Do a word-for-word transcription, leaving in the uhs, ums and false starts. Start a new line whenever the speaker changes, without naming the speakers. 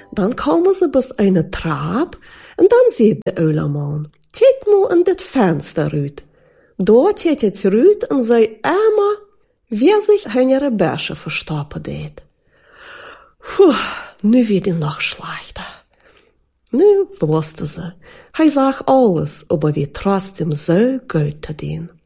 Dan komen ze bis een trap en dan ziet de uileman. Kijk mal in dit venster uit. Daar zit het eruit en zij Emma wie zich hun besje verstoppen deed. Puh, nu werd hij nog slechter. Nu wisten ze, hij zag alles, aber weer trotzdem zo goed te doen.